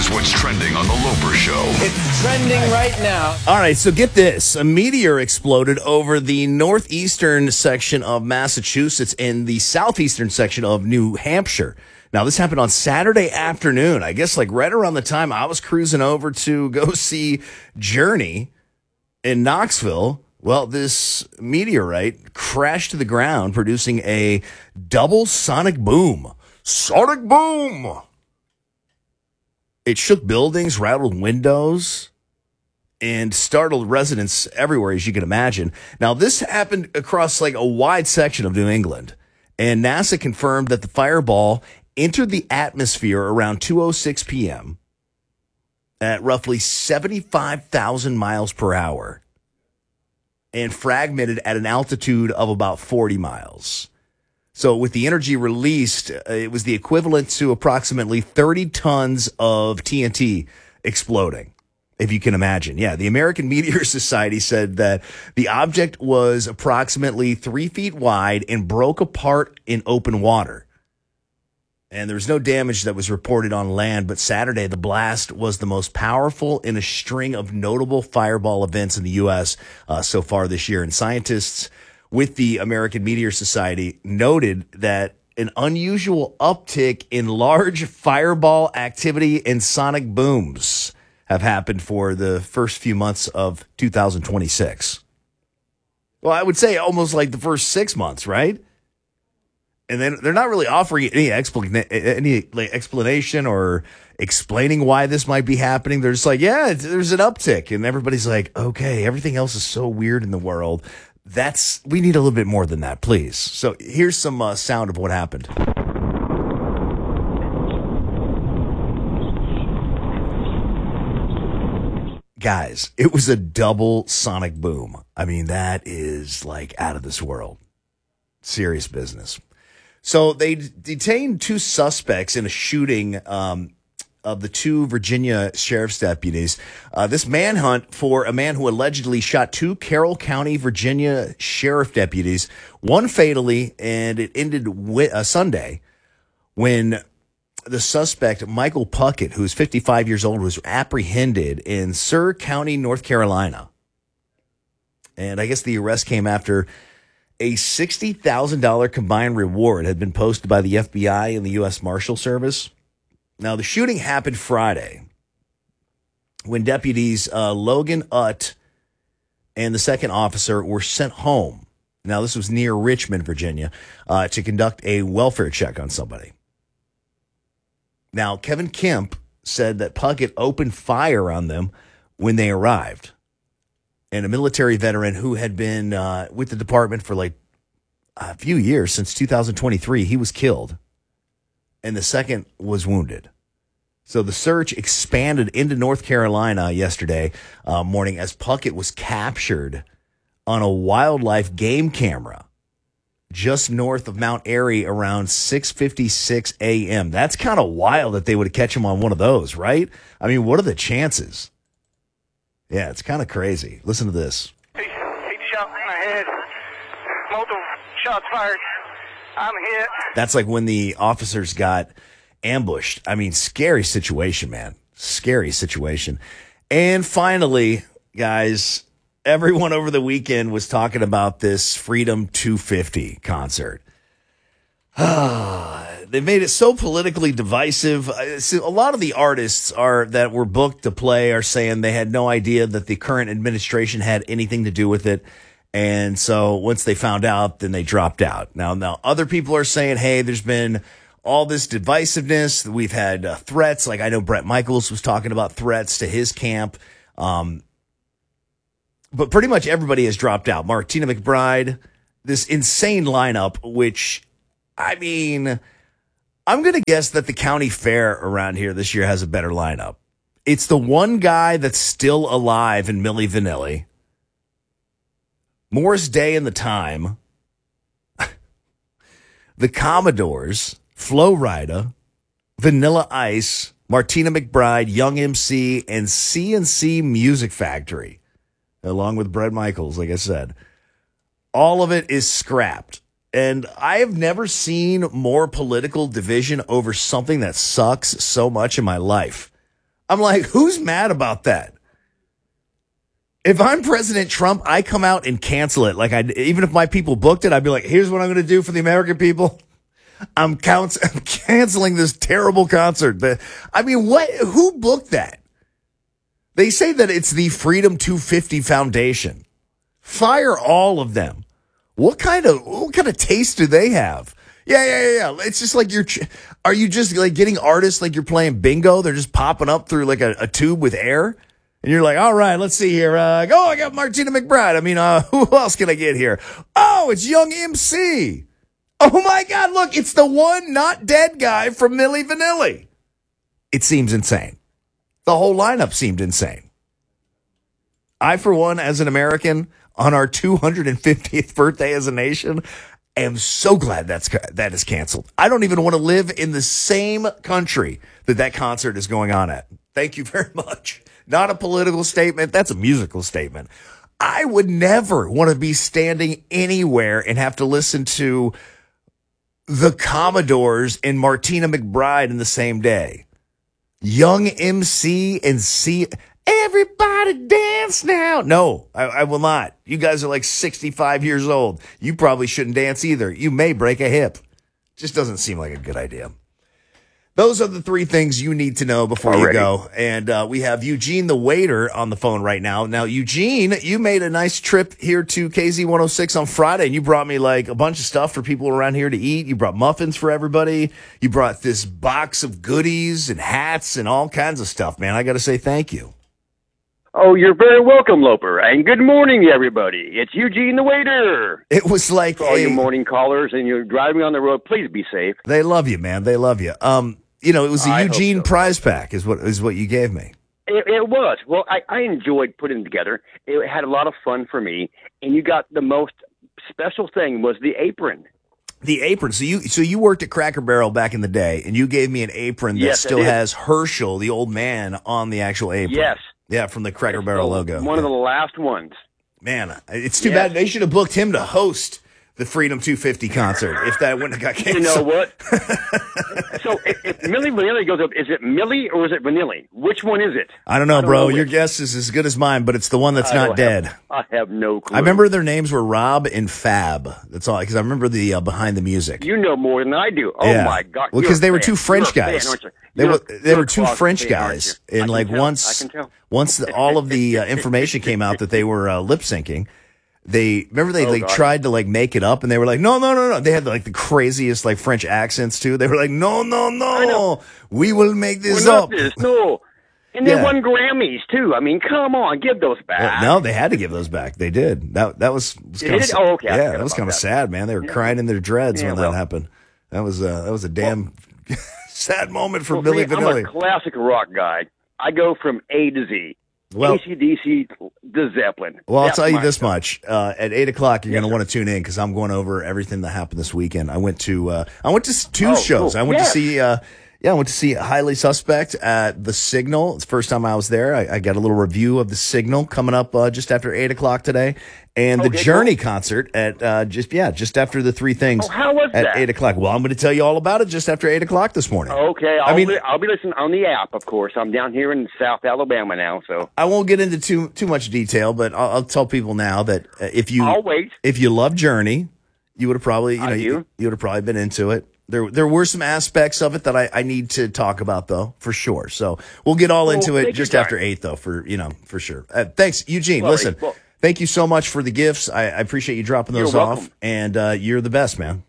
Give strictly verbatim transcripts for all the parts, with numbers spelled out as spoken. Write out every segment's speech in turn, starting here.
Here's what's trending on The Loper Show. It's trending right now. All right, so get this. A meteor exploded over the northeastern section of Massachusetts and the southeastern section of New Hampshire. Now, this happened on Saturday afternoon. I guess like right around the time I was cruising over to go see Journey in Knoxville. Well, this meteorite crashed to the ground, producing a double sonic boom. Sonic boom! It shook buildings, rattled windows, and startled residents everywhere, as you can imagine. Now, this happened across like a wide section of New England, and NASA confirmed that the fireball entered the atmosphere around two oh six p.m. at roughly seventy-five thousand miles per hour and fragmented at an altitude of about forty miles. So with the energy released, uh, it was the equivalent to approximately thirty tons of T N T exploding, if you can imagine. Yeah, the American Meteor Society said that the object was approximately three feet wide and broke apart in open water. And there was no damage that was reported on land, but Saturday, the blast was the most powerful in a string of notable fireball events in the U S uh, so far this year. And scientists with the American Meteor Society noted that an unusual uptick in large fireball activity and sonic booms have happened for the first few months of two thousand twenty-six. Well, I would say almost like the first six months, right? And then they're not really offering any explanation, any like explanation or explaining why this might be happening. They're just like, yeah, there's an uptick. And everybody's like, okay, everything else is so weird in the world. That's, we need a little bit more than that, please. So here's some uh, sound of what happened. Guys, it was a double sonic boom. I mean, that is like out of this world. Serious business. So they d- detained two suspects in a shooting um, of the two Virginia sheriff's deputies. Uh, this manhunt for a man who allegedly shot two Carroll County, Virginia sheriff deputies, one fatally, and it ended wi- uh, Sunday when the suspect, Michael Puckett, who's fifty-five years old, was apprehended in Surrey County, North Carolina. And I guess the arrest came after a sixty thousand dollars combined reward had been posted by the F B I and the U S Marshal Service. Now, the shooting happened Friday when deputies uh, Logan Utt and the second officer were sent home. Now, this was near Richmond, Virginia, uh, to conduct a welfare check on somebody. Now, Kevin Kemp said that Puckett opened fire on them when they arrived. And a military veteran who had been uh, with the department for like a few years, since two thousand twenty-three, he was killed. And the second was wounded. So the search expanded into North Carolina yesterday uh, morning as Puckett was captured on a wildlife game camera just north of Mount Airy around six fifty-six a.m. That's kind of wild that they would catch him on one of those, right? I mean, what are the chances? Yeah, it's kind of crazy. Listen to this. He, he shot in the head. Multiple shots fired. I'm hit. That's like when the officers got ambushed. I mean, scary situation, man. Scary situation. And finally, guys, everyone over the weekend was talking about this Freedom two fifty concert. They made it so politically divisive. A lot of the artists are that were booked to play are saying they had no idea that the current administration had anything to do with it. And so once they found out, then they dropped out. Now, now other people are saying, hey, there's been all this divisiveness. We've had uh, threats. Like I know Bret Michaels was talking about threats to his camp. Um, but pretty much everybody has dropped out. Martina McBride, this insane lineup, which, I mean, I'm going to guess that the county fair around here this year has a better lineup. It's the one guy that's still alive in Milli Vanilli. Morris Day and the Time, the Commodores, Flo Rida, Vanilla Ice, Martina McBride, Young M C, and C and C Music Factory, along with Bret Michaels, like I said. All of it is scrapped. And I have never seen more political division over something that sucks so much in my life. I'm like, who's mad about that? If I'm President Trump, I come out and cancel it. Like, I, even if my people booked it, I'd be like, here's what I'm going to do for the American people. I'm, counts, I'm canceling this terrible concert. But I mean, what? Who booked that? They say that it's the Freedom two fifty Foundation. Fire all of them. What kind of what kind of taste do they have? Yeah, yeah, yeah, yeah. It's just like you're. Are you just like getting artists like you're playing bingo? They're just popping up through like a, a tube with air. And you're like, all right, let's see here. Uh, oh, I got Martina McBride. I mean, uh, who else can I get here? Oh, it's Young M C. Oh, my God, look, it's the one not dead guy from Milli Vanilli. It seems insane. The whole lineup seemed insane. I, for one, as an American, on our two hundred fiftieth birthday as a nation, am so glad that's that is canceled. I don't even want to live in the same country that that concert is going on at. Thank you very much. Not a political statement. That's a musical statement. I would never want to be standing anywhere and have to listen to the Commodores and Martina McBride in the same day. Young M C and C. Everybody dance now. No, I, I will not. You guys are like sixty-five years old. You probably shouldn't dance either. You may break a hip. Just doesn't seem like a good idea. Those are the three things you need to know before Already. you go. And uh, we have Eugene the waiter on the phone right now. Now, Eugene, you made a nice trip here to K Z one oh six on Friday, and you brought me like a bunch of stuff for people around here to eat. You brought muffins for everybody. You brought this box of goodies and hats and all kinds of stuff, man. I got to say thank you. Oh, you're very welcome, Loper. And good morning, everybody. It's Eugene the waiter. It was like for all a, your morning callers, and you're driving on the road, please be safe. They love you, man. They love you. Um, you know, it was a I Eugene so. prize pack is what is what you gave me. It, it was. Well, I, I enjoyed putting it together. It had a lot of fun for me, and you got the most special thing was the apron. The apron. So you so you worked at Cracker Barrel back in the day, and you gave me an apron that yes, still has Herschel, the old man, on the actual apron. Yes. Yeah, from the Cracker Barrel logo. One of the last ones. Man, it's too yes. bad. They should have booked him to host the Freedom two fifty concert if that wouldn't have got canceled. You know what? So if, if Milli Vanilli goes up, is it Milli or is it Vanilli? Which one is it? I don't know, I don't bro. know Your guess is as good as mine, but it's the one that's I not dead. Have, I have no clue. I remember their names were Rob and Fab. That's all, because I remember the uh, behind the music. You know more than I do. Oh, yeah. my God. Well, because they were fan. two French you're guys. Fan, they you're, were they were two French fan, guys, and like tell. once once the, all of the uh, information came out that they were uh, lip syncing. They remember they oh, like God. tried to like make it up, and they were like, no, no, no, no. They had like the craziest like French accents too. They were like, no, no, no, we will make this we're up. Not this, no. And they yeah. won Grammys too. I mean, come on, give those back. Well, no, they had to give those back. They did. That that was, was kind of oh, okay. yeah, that was kind of sad, man. They were yeah. crying in their dreads yeah, when well, that happened. That was uh, that was a damn well, sad moment for well, Milli me, Vanilli. I'm a classic rock guy. I go from A to Z. Well, A C D C to Zeppelin. Well, That's I'll tell you this stuff. much: uh, at eight o'clock, you're yes, going to want to tune in because I'm going over everything that happened this weekend. I went to uh, I went to two oh, shows. Cool. I went yes. to see uh, yeah, I went to see Highly Suspect at the Signal. It's the first time I was there. I, I got a little review of the Signal coming up uh, just after eight o'clock today, and okay, the Journey cool. concert at uh, just yeah, just after the three things. Oh, how was at that? eight o'clock? Well, I'm going to tell you all about it just after eight o'clock this morning. Okay, I'll I mean, be, I'll be listening on the app, of course. I'm down here in South Alabama now, so I won't get into too too much detail, but I'll, I'll tell people now that uh, if you I'll wait. if you love Journey, you would have probably you know I you, do. you would have probably been into it. There there were some aspects of it that I, I need to talk about though for sure. So we'll get all well, into it just after eight though for you know for sure. Uh, thanks, Eugene. Well, Listen, well, thank you so much for the gifts. I, I appreciate you dropping those You're off, welcome. and uh, you're the best, man.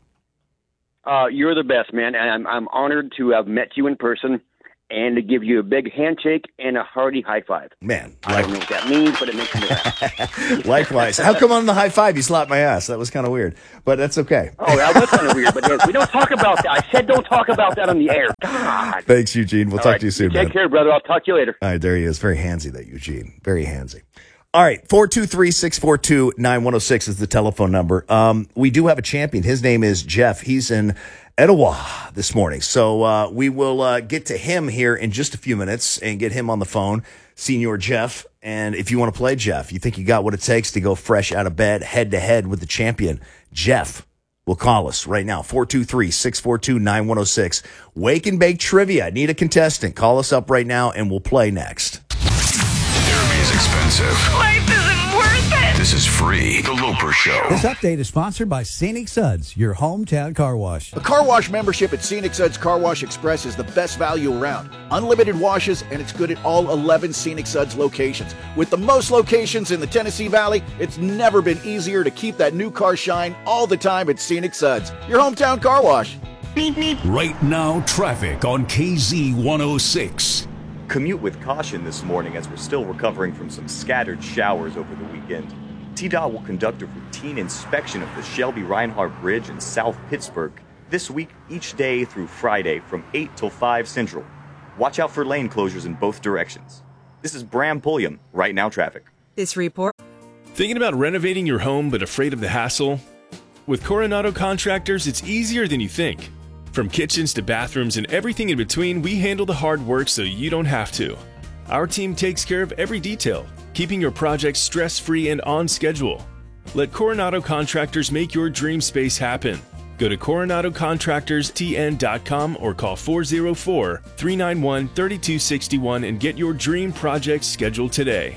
Uh, you're the best, man, and I'm I'm honored to have met you in person and to give you a big handshake and a hearty high five. Man, I like, don't know what that means, but it makes me laugh. likewise. How come on the high five you slapped my ass? That was kind of weird, but that's okay. Oh, that was kind of weird, but yeah, we don't talk about that. I said don't talk about that on the air. God. Thanks, Eugene. We'll All talk right, to you soon, Take man. care, brother. I'll talk to you later. All right, there he is. Very handsy, that Eugene. Very handsy. All right, four two three, six four two, nine one oh six is the telephone number. Um, we do have a champion. His name is Jeff. He's in Etowah this morning. So uh, we will uh, get to him here in just a few minutes and get him on the phone, Senior Jeff. And if you want to play Jeff, you think you got what it takes to go fresh out of bed, head to head with the champion, Jeff, Well, call us right now, four two three, six four two, nine one zero six. Wake and Bake Trivia. Need a contestant. Call us up right now, and we'll play next. Therapy is expensive. Life isn't worth it. This is free. The Loper Show. This update is sponsored by Scenic Suds, your hometown car wash. A car wash membership at Scenic Suds Car Wash Express is the best value around. Unlimited washes, and it's good at all eleven Scenic Suds locations. With the most locations in the Tennessee Valley, it's never been easier to keep that new car shine all the time at Scenic Suds, your hometown car wash. Right now, traffic on K Z one oh six. Commute with caution this morning as we're still recovering from some scattered showers over the weekend. T D O T will conduct a routine inspection of the Shelby Reinhardt Bridge in South Pittsburgh this week, each day through Friday from eight till five Central. Watch out for lane closures in both directions. This is Bram Pulliam, Right Now Traffic. This report. Thinking about renovating your home but afraid of the hassle? With Coronado Contractors, it's easier than you think. From kitchens to bathrooms and everything in between, we handle the hard work so you don't have to. Our team takes care of every detail, keeping your projects stress-free and on schedule. Let Coronado Contractors make your dream space happen. Go to coronado contractors t n dot com or call four oh four, three nine one, three two six one and get your dream project scheduled today.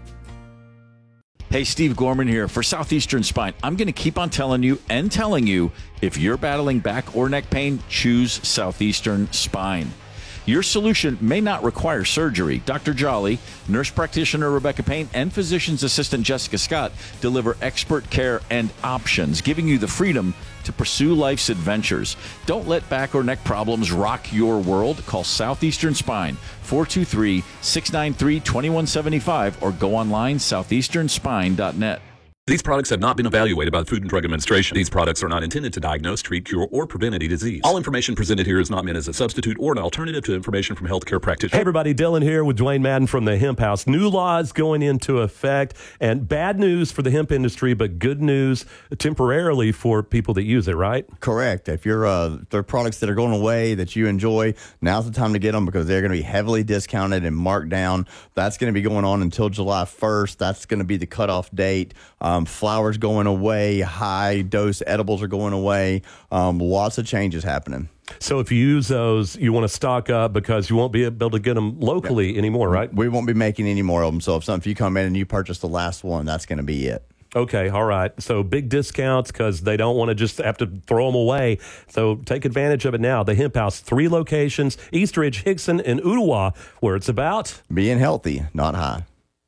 Hey, Steve Gorman here for Southeastern Spine. I'm going to keep on telling you and telling you, if you're battling back or neck pain, choose Southeastern Spine. Your solution may not require surgery. Doctor Jolly, nurse practitioner Rebecca Payne, and physician's assistant Jessica Scott deliver expert care and options, giving you the freedom to pursue life's adventures. Don't let back or neck problems rock your world. Call Southeastern Spine, four two three, six nine three, two one seven five, or go online, southeastern spine dot net. These products have not been evaluated by the Food and Drug Administration. These products are not intended to diagnose, treat, cure, or prevent any disease. All information presented here is not meant as a substitute or an alternative to information from healthcare practitioners. Hey everybody, Dylan here with Dwayne Madden from the Hemp House. New laws going into effect, and bad news for the hemp industry, but good news temporarily for people that use it, right? Correct. If you're uh, there are products that are going away that you enjoy, now's the time to get them because they're going to be heavily discounted and marked down. That's going to be going on until July first. That's going to be the cutoff date. Um, flowers going away, high dose edibles are going away. Um, lots of changes happening. So if you use those, you want to stock up because you won't be able to get them locally yep. anymore, right? We won't be making any more of them. So if, some, if you come in and you purchase the last one, that's going to be it. Okay, all right. So big discounts because they don't want to just have to throw them away. So take advantage of it now. The Hemp House, three locations, Eastridge, Hickson, and Ottawa, where it's about being healthy, not high.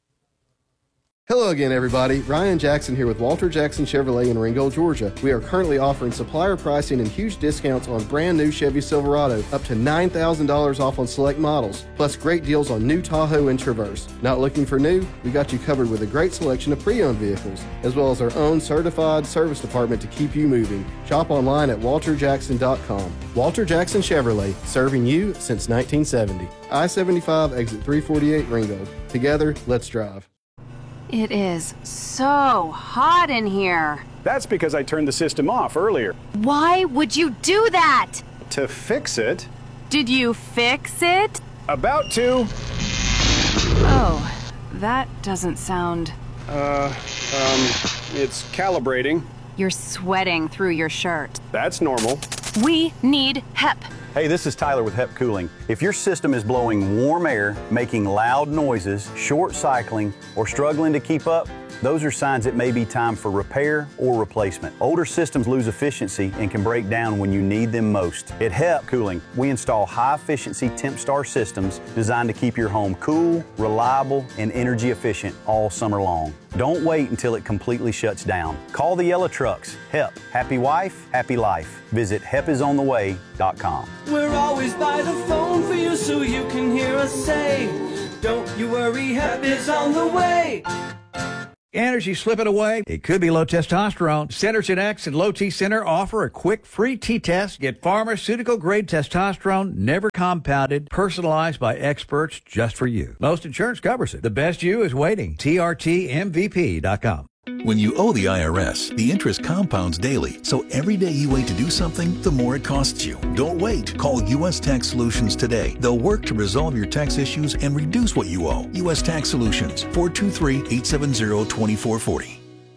Hello again, everybody. Ryan Jackson here with Walter Jackson Chevrolet in Ringgold, Georgia. We are currently offering supplier pricing and huge discounts on brand new Chevy Silverado, up to nine thousand dollars off on select models, plus great deals on new Tahoe and Traverse. Not looking for new? We got you covered with a great selection of pre-owned vehicles, as well as our own certified service department to keep you moving. Shop online at walter jackson dot com. Walter Jackson Chevrolet, serving you since nineteen seventy. I seventy-five, exit three forty-eight, Ringgold. Together, let's drive. It is so hot in here. That's because I turned the system off earlier. Why would you do that? To fix it. Did you fix it? About to. Oh, that doesn't sound... Uh, um, it's calibrating. You're sweating through your shirt. That's normal. We need H E P. Hey, this is Tyler with H E P Cooling. If your system is blowing warm air, making loud noises, short cycling, or struggling to keep up, those are signs it may be time for repair or replacement. Older systems lose efficiency and can break down when you need them most. At H E P Cooling, we install high-efficiency TempStar systems designed to keep your home cool, reliable, and energy efficient all summer long. Don't wait until it completely shuts down. Call the yellow trucks. H E P. Happy wife, happy life. Visit hep is on the way dot com. We're always by the phone for you so you can hear us say, don't you worry, H E P is on the way. Energy slipping away? It could be low testosterone. Synergen X and Low T Center offer a quick free T-test. Get pharmaceutical-grade testosterone, never compounded, personalized by experts just for you. Most insurance covers it. The best you is waiting. T R T M V P dot com. When you owe the I R S, the interest compounds daily. So every day you wait to do something, the more it costs you. Don't wait. Call U S Tax Solutions today. They'll work to resolve your tax issues and reduce what you owe. U S Tax Solutions, four two three, eight seven zero, two four four zero.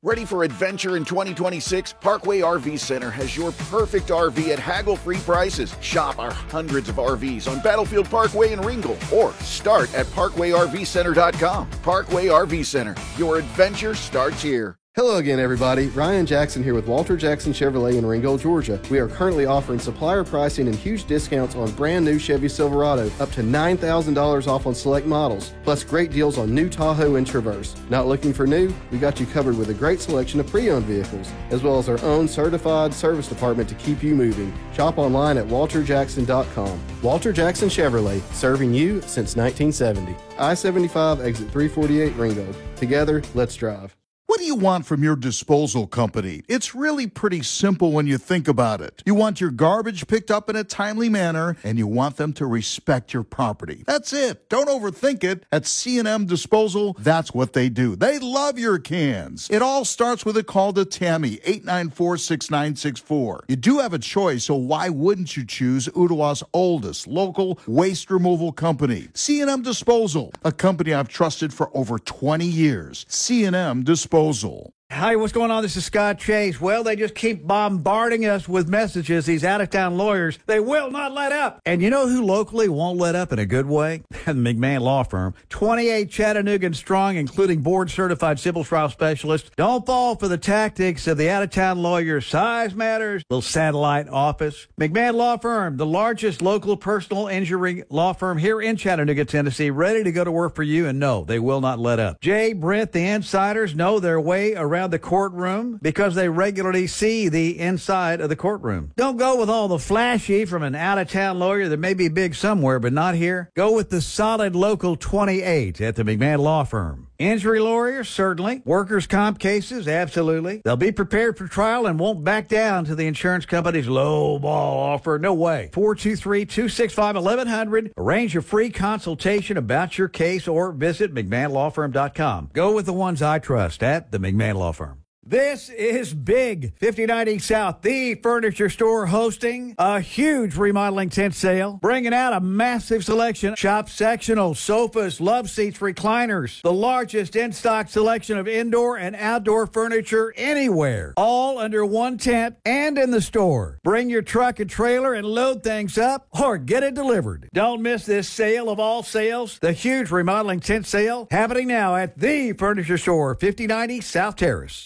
Ready for adventure in twenty twenty-six? Parkway R V Center has your perfect R V at haggle-free prices. Shop our hundreds of R Vs on Battlefield Parkway in Ringgold or start at parkway r v center dot com. Parkway R V Center. Your adventure starts here. Hello again, everybody. Ryan Jackson here with Walter Jackson Chevrolet in Ringgold, Georgia. We are currently offering supplier pricing and huge discounts on brand new Chevy Silverado, up to nine thousand dollars off on select models, plus great deals on new Tahoe and Traverse. Not looking for new? We got you covered with a great selection of pre-owned vehicles, as well as our own certified service department to keep you moving. Shop online at walter jackson dot com. Walter Jackson Chevrolet, serving you since nineteen seventy. I seventy-five, exit three forty-eight, Ringgold. Together, let's drive. What do you want from your disposal company? It's really pretty simple when you think about it. You want your garbage picked up in a timely manner, and you want them to respect your property. That's it. Don't overthink it. At C and M Disposal, that's what they do. They love your cans. It all starts with a call to Tammy, eight nine four, six nine six four. You do have a choice, so why wouldn't you choose Ottawa's oldest local waste removal company? C and M Disposal, a company I've trusted for over twenty years. C and M Disposal. Hi, what's going on? This is Scott Chase. Well, they just keep bombarding us with messages, these out-of-town lawyers. They will not let up. And you know who locally won't let up in a good way? The McMahon Law Firm. twenty-eight Chattanooga strong, including board-certified civil trial specialists. Don't fall for the tactics of the out-of-town lawyers. Size matters. Little satellite office. McMahon Law Firm, the largest local personal injury law firm here in Chattanooga, Tennessee, ready to go to work for you. And no, they will not let up. Jay, Brent, the insiders know their way around the courtroom because they regularly see the inside of the courtroom. Don't go with all the flashy from an out-of-town lawyer that may be big somewhere but not here. Go with the solid local twenty-eight at the McMahon Law Firm. Injury lawyers, certainly. Workers' comp cases, absolutely. They'll be prepared for trial and won't back down to the insurance company's low ball offer. No way. four two three, two six five, one one zero zero. Arrange a free consultation about your case or visit mcmahon law firm dot com. Go with the ones I trust at the McMahon Law Firm. This is big. fifty ninety South, the furniture store, hosting a huge remodeling tent sale, bringing out a massive selection. Shop sectional, sofas, love seats, recliners, the largest in-stock selection of indoor and outdoor furniture anywhere, all under one tent and in the store. Bring your truck and trailer and load things up or get it delivered. Don't miss this sale of all sales, the huge remodeling tent sale, happening now at the furniture store, fifty ninety South Terrace.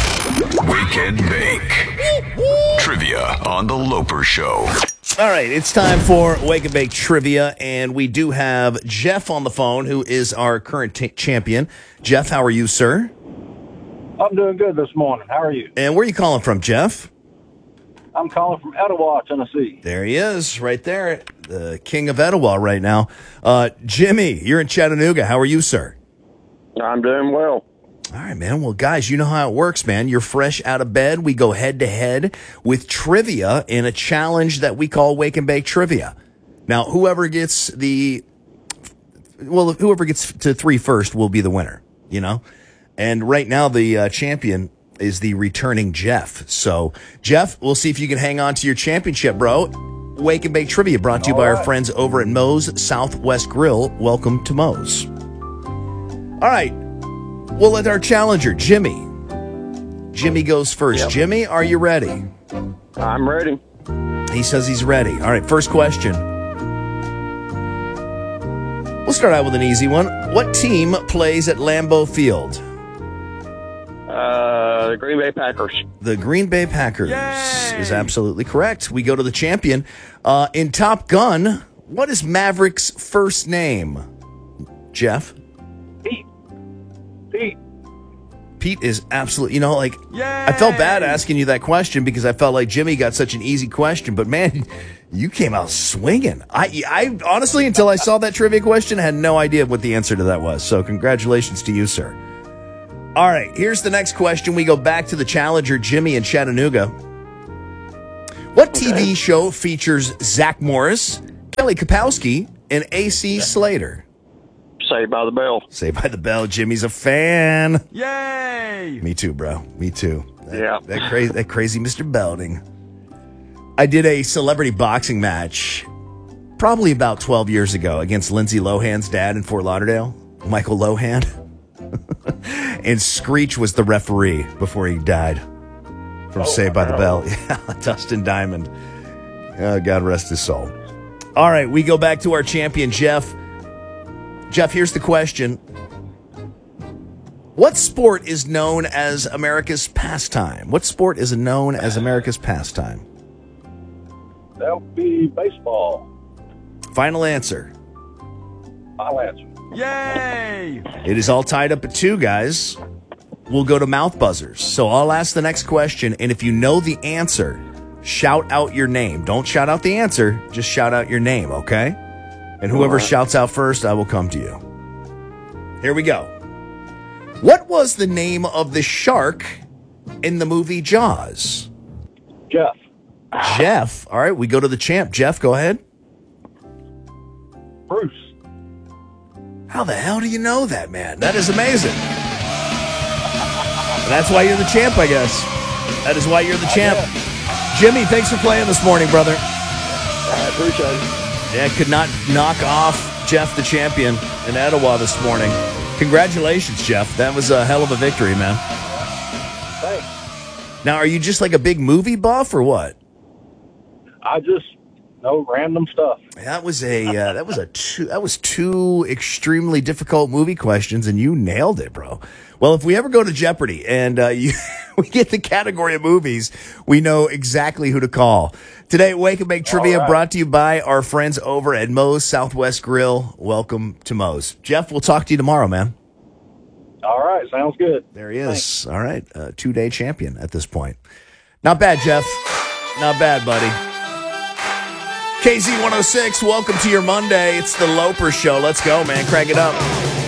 Wake and Bake. Trivia on The Loper Show. All right, it's time for Wake and Bake Trivia, and we do have Jeff on the phone, who is our current t- champion. Jeff, how are you, sir? I'm doing good this morning. How are you? And where are you calling from, Jeff? I'm calling from Etowah, Tennessee. There he is, right there, the king of Etowah right now. Uh, Jimmy, you're in Chattanooga. How are you, sir? I'm doing well. All right, man. Well, guys, you know how it works, man. You're fresh out of bed. We go head-to-head with trivia in a challenge that we call Wake and Bake Trivia. Now, whoever gets the, well, whoever gets to three first will be the winner, you know? And right now, the uh, champion is the returning Jeff. So, Jeff, we'll see if you can hang on to your championship, bro. Wake and Bake Trivia brought to you All by right. our friends over at Moe's Southwest Grill. Welcome to Moe's. All right. We'll let our challenger, Jimmy. Jimmy goes first. Yep. Jimmy, are you ready? I'm ready. He says he's ready. All right, first question. We'll start out with an easy one. What team plays at Lambeau Field? Uh, the Green Bay Packers. The Green Bay Packers Yay! Is absolutely correct. We go to the champion. Uh, in Top Gun, what is Maverick's first name? Jeff? Pete. Pete. Pete is absolutely, you know, like, Yay! I felt bad asking you that question because I felt like Jimmy got such an easy question, but man, you came out swinging. I, I honestly, until I saw that trivia question, had no idea what the answer to that was. So congratulations to you, sir. All right, here's the next question. We go back to the challenger, Jimmy in Chattanooga. What T V okay. show features Zach Morris, Kelly Kapowski, and A C Slater? Saved by the Bell. Saved by the Bell. Jimmy's a fan. Yay! Me too, bro. Me too. That, yeah. That crazy, that crazy Mister Belding. I did a celebrity boxing match probably about twelve years ago against Lindsay Lohan's dad in Fort Lauderdale, Michael Lohan. And Screech was the referee before he died from Oh, Saved by the wow. Bell. Yeah, Dustin Diamond. Uh, God rest his soul. All right, we go back to our champion, Jeff. Jeff, here's the question. What sport is known as America's pastime? What sport is known as America's pastime? That would be baseball. Final answer. I'll answer. Yay! It is all tied up at two, guys. We'll go to mouth buzzers. So I'll ask the next question, and if you know the answer, shout out your name. Don't shout out the answer, just shout out your name, okay? And whoever All right. shouts out first, I will come to you. Here we go. What was the name of the shark in the movie Jaws? Jeff. Jeff. All right, we go to the champ. Jeff, go ahead. Bruce. How the hell do you know that, man? That is amazing. That's why you're the champ, I guess. That is why you're the champ. Jimmy, thanks for playing this morning, brother. I appreciate it. Yeah, could not knock off Jeff the champion in Etowah this morning. Congratulations, Jeff. That was a hell of a victory, man. Thanks. Now, are you just like a big movie buff or what? I just know random stuff. That was a uh, that was a two, that was two extremely difficult movie questions, and you nailed it, bro. Well, if we ever go to Jeopardy and uh, you, we get the category of movies, we know exactly who to call. Today, Wake and Bake Trivia right. brought to you by our friends over at Moe's Southwest Grill. Welcome to Moe's. Jeff, we'll talk to you tomorrow, man. All right, sounds good. There he is. All right, uh, two-day champion at this point. Not bad, Jeff. Not bad, buddy. K Z one oh six, welcome to your Monday. It's the Loper Show. Let's go, man. Crank it up.